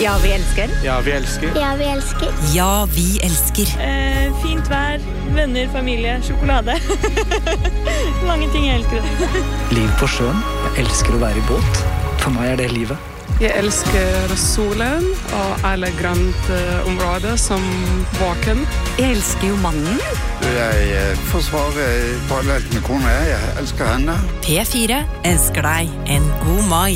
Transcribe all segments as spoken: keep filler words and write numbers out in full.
Ja, vi elsker. Ja, vi elsker. Ja, vi elsker. Ja, vi elsker. Eh, fint vær, venner, familie, sjokolade. Mange ting jeg elsker. Liv på sjøen. Jeg elsker å være i båt. For meg er det livet. Jeg elsker solen og alle grantområder som våken. Jeg elsker jo mannen. Jeg forsvarer parallelt med kona. Jeg elsker henne. P fire elsker deg en god mai.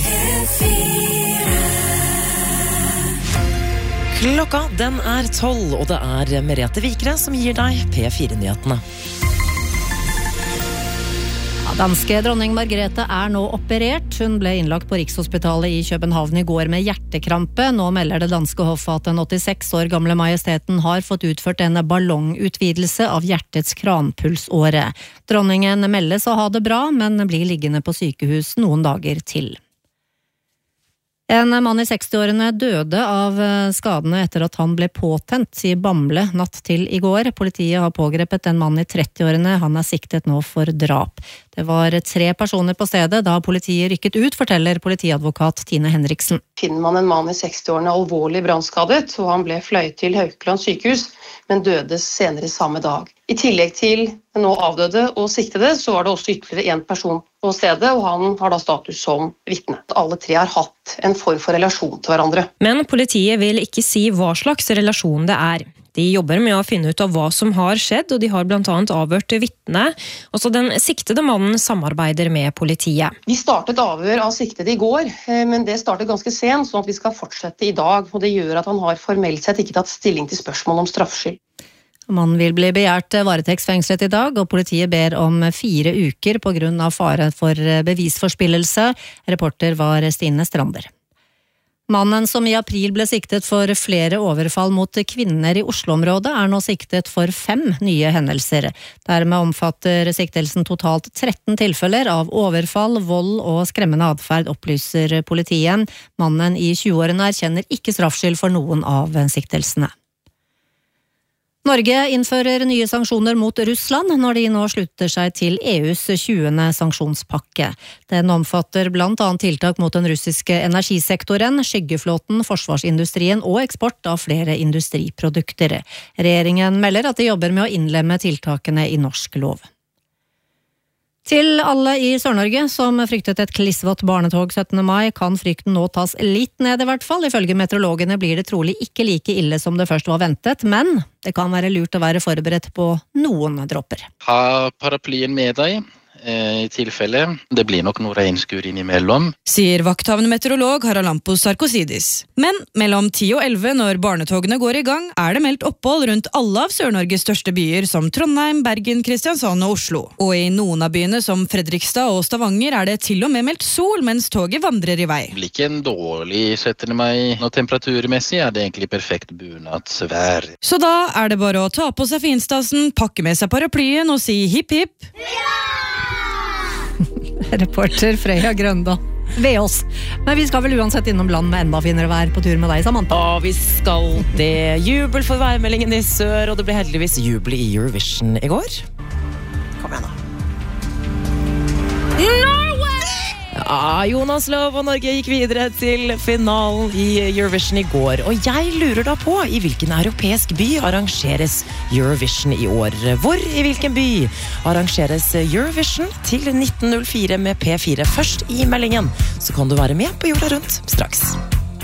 Klokka, den er tolv, og det er Merete Vikre som gir deg P fire-nyhetene. Danske dronning Margrethe er nå operert. Hun ble innlagt på Rikshospitalet i København i går med hjertekrampe. Nå melder det danske hoffet at den åttiseks år gamle majesteten har fått utført en ballongutvidelse av hjertets kranpulsåre. Dronningen meldes å ha det bra, men blir liggende på sykehus noen dager til. En mann i sekstiårene døde av skadene etter at han ble påtent i Bamble natt til i går. Politiet har pågrepet en mann i trettiårene. Han er siktet nå for drap. Det var tre personer på stedet da politiet rykket ut, forteller politiadvokat Tine Henriksen. Finner man en mann i sekstiårene alvorlig brannskadet, og han ble fløyet til Haukeland sykehus, men døde senere samme dag. I tillegg til nå avdøde og siktede, så var det også ytterligere en person på stedet, og han har da status som vitne. Alle tre har hatt en form for relasjon til hverandre. Men politiet vil ikke si hva slags relasjon det er. De jobber med å finne ut av hva som har skjedd, og de har blant annet avhørt vitne. Også den siktede mannen samarbeider med politiet. Vi startet avhør av siktede i går, men det startet ganske sent, sånn at vi skal fortsette i dag. Og det gjør at han har formelt sett ikke tatt stilling til spørsmål om straffskyld. Mannen vil bli begjært varetektsfengslet i dag, og politiet ber om fire uker på grunn av fare for bevisforspillelse. Reporter var Stine Strander. Mannen som i april ble siktet for flere overfall mot kvinner i Oslo-området er nå siktet for fem nye hendelser. Dermed omfatter siktelsen totalt tretten tilfeller av overfall, vold og skremmende adferd, opplyser politiet. Mannen i tjueårene erkjenner ikke straffskyld for noen av siktelsene. Norge innfører nye sanksjoner mot Russland når de nå slutter seg til E U's tjuende sanksjonspakke. Den omfatter blant annet tiltak mot den russiske energisektoren, skyggeflåten, forsvarsindustrien og eksport av flere industriprodukter. Regjeringen melder at de jobber med å innlemme tiltakene i norsk lov. Til alle i Sør-Norge som fryktet et klissvått barnetog syttende mai, kan frykten nå tas litt ned i hvert fall. Ifølge meteorologene blir det trolig ikke like ille som det først var ventet, men det kan være lurt å være forberedt på noen dropper. Ha paraplyen med deg i tilfelle. Det blir nok noe regnskur innimellom. Sier vakthavende meteorolog Haralampos Sarkosidis. Men mellom ti og elleve når barnetogene går i gang, er det meldt opphold rundt alle av Sør-Norges største byer som Trondheim, Bergen, Kristiansand og Oslo. Og i noen av byene som Fredrikstad og Stavanger er det til og med meldt sol mens toget vandrer i vei. Det blir ikke en dårlig syttende mai, og temperaturmessig er det egentlig perfekt bunadsvær. Så da er det bare å ta på seg finstasen, pakke med seg paraplyen og si hipp hipp. Reporter Freya Grønda ved oss. Men vi skal vel uansett innom land med enda finere vær på tur med deg, Samantha. Å, vi skal det. Jubel for værmeldingen i sør, og det ble heldigvis jubel i Eurovision i går. Kom igjen da. Ja, Jonas Lov og Norge gikk videre til finalen i Eurovision i går. Og jeg lurer da på i hvilken europeisk by arrangeres Eurovision i år. Hvor i hvilken by arrangeres Eurovision til nitten null fire med P fire først i meldingen. Så kan du være med på jorda rundt straks.